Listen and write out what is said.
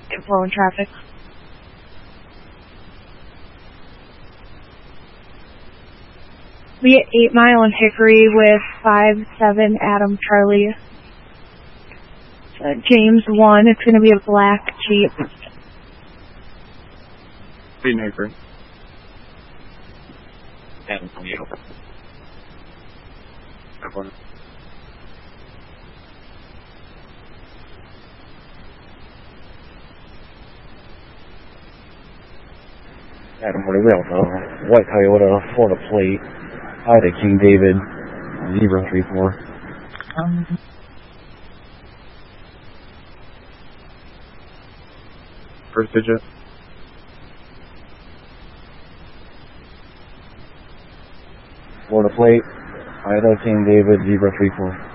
Flowing traffic. We at 8 Mile and Hickory with 5-7 Adam Charlie. James 1, it's going to be a black Jeep. 8 Hickory. Adam from you. Adam, what do we all know? White Toyota, Florida plate. Ida King David, 034. First digit. Florida plate. Ida King David, 034.